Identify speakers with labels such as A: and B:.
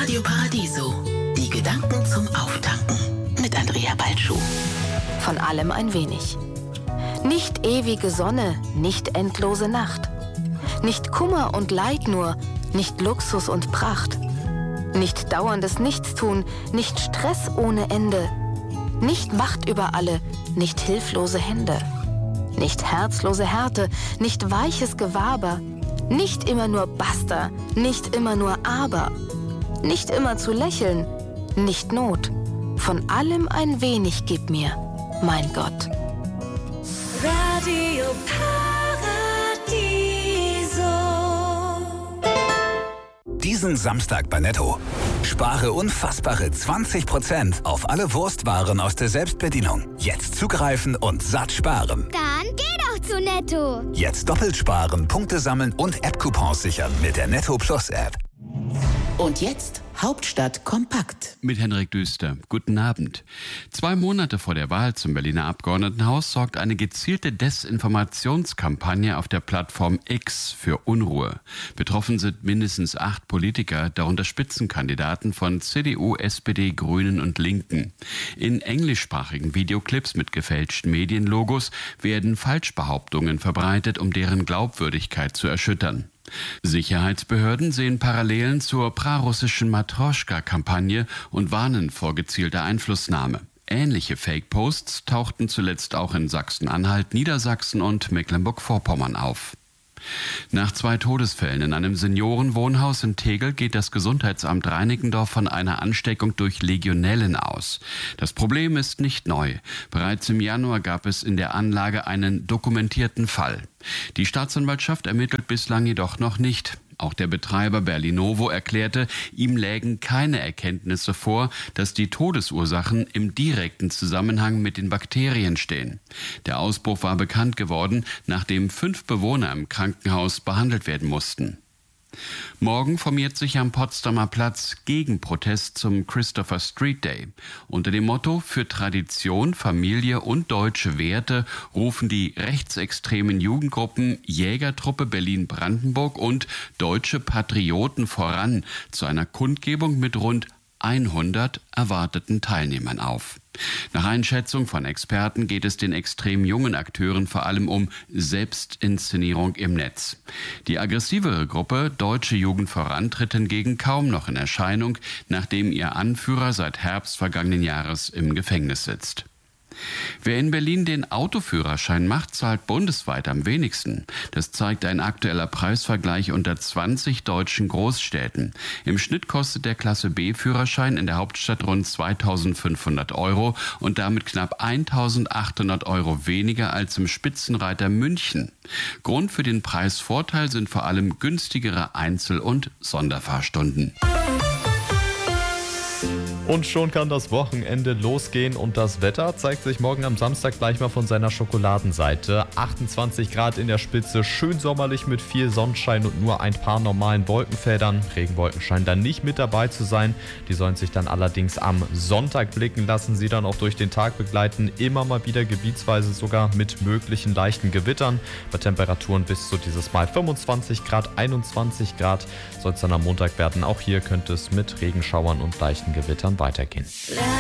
A: Radio Paradiso. Die Gedanken zum Auftanken mit Andrea Balschuh.
B: Von allem ein wenig. Nicht ewige Sonne, nicht endlose Nacht. Nicht Kummer und Leid nur, nicht Luxus und Pracht. Nicht dauerndes Nichtstun, nicht Stress ohne Ende. Nicht Macht über alle, nicht hilflose Hände. Nicht herzlose Härte, nicht weiches Gewaber. Nicht immer nur Basta, nicht immer nur Aber. Nicht immer zu lächeln, nicht Not. Von allem ein wenig gib mir, mein Gott.
C: Radio Paradiso.
D: Diesen Samstag bei Netto. Spare unfassbare 20% auf alle Wurstwaren aus der Selbstbedienung. Jetzt zugreifen und satt sparen.
E: Dann geh doch zu Netto.
D: Jetzt doppelt sparen, Punkte sammeln und App-Coupons sichern mit der Netto Plus App.
A: Und jetzt Hauptstadt kompakt.
F: Mit Henrik Düster. Guten Abend. 2 Monate vor der Wahl zum Berliner Abgeordnetenhaus sorgt eine gezielte Desinformationskampagne auf der Plattform X für Unruhe. Betroffen sind mindestens 8 Politiker, darunter Spitzenkandidaten von CDU, SPD, Grünen und Linken. In englischsprachigen Videoclips mit gefälschten Medienlogos werden Falschbehauptungen verbreitet, um deren Glaubwürdigkeit zu erschüttern. Sicherheitsbehörden sehen Parallelen zur prarussischen Matroschka-Kampagne und warnen vor gezielter Einflussnahme. Ähnliche Fake-Posts tauchten zuletzt auch in Sachsen-Anhalt, Niedersachsen und Mecklenburg-Vorpommern auf. Nach 2 Todesfällen in einem Seniorenwohnhaus in Tegel geht das Gesundheitsamt Reinickendorf von einer Ansteckung durch Legionellen aus. Das Problem ist nicht neu. Bereits im Januar gab es in der Anlage einen dokumentierten Fall. Die Staatsanwaltschaft ermittelt bislang jedoch noch nicht. Auch der Betreiber Berlinovo erklärte, ihm lägen keine Erkenntnisse vor, dass die Todesursachen im direkten Zusammenhang mit den Bakterien stehen. Der Ausbruch war bekannt geworden, nachdem 5 Bewohner im Krankenhaus behandelt werden mussten. Morgen formiert sich am Potsdamer Platz Gegenprotest zum Christopher Street Day. Unter dem Motto „Für Tradition, Familie und deutsche Werte" rufen die rechtsextremen Jugendgruppen Jägertruppe Berlin-Brandenburg und Deutsche Patrioten voran zu einer Kundgebung mit rund 100 erwarteten Teilnehmern auf. Nach Einschätzung von Experten geht es den extrem jungen Akteuren vor allem um Selbstinszenierung im Netz. Die aggressivere Gruppe Deutsche Jugend voran tritt hingegen kaum noch in Erscheinung, nachdem ihr Anführer seit Herbst vergangenen Jahres im Gefängnis sitzt. Wer in Berlin den Autoführerschein macht, zahlt bundesweit am wenigsten. Das zeigt ein aktueller Preisvergleich unter 20 deutschen Großstädten. Im Schnitt kostet der Klasse B-Führerschein in der Hauptstadt rund 2.500 € und damit knapp 1.800 € weniger als im Spitzenreiter München. Grund für den Preisvorteil sind vor allem günstigere Einzel- und Sonderfahrstunden.
G: Und schon kann das Wochenende losgehen und das Wetter zeigt sich morgen am Samstag gleich mal von seiner Schokoladenseite. 28 Grad in der Spitze, schön sommerlich mit viel Sonnenschein und nur ein paar normalen Wolkenfeldern. Regenwolken scheinen dann nicht mit dabei zu sein. Die sollen sich dann allerdings am Sonntag blicken lassen, sie dann auch durch den Tag begleiten. Immer mal wieder gebietsweise sogar mit möglichen leichten Gewittern. Bei Temperaturen bis zu dieses Mal 25 Grad, 21 Grad soll es dann am Montag werden. Auch hier könnte es mit Regenschauern und leichten Gewittern weitergehen.